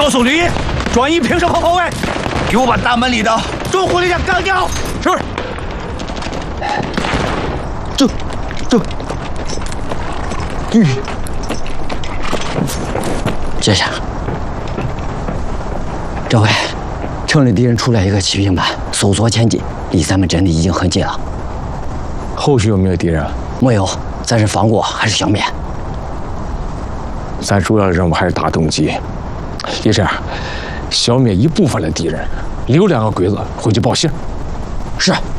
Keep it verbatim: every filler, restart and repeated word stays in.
老宋旅，专一平射炮炮位，给我把大门里的中火力量干掉。是。 走，走。嗯。接下，这回城里敌人出来一个骑兵班，搜索前进，离咱们阵地已经很近了。 后续有没有敌人？ 没有，咱是放过还是消灭？ 咱主要的任务还是打东击。李婶，消灭一部分的敌人，留两个鬼子回去报信。 是。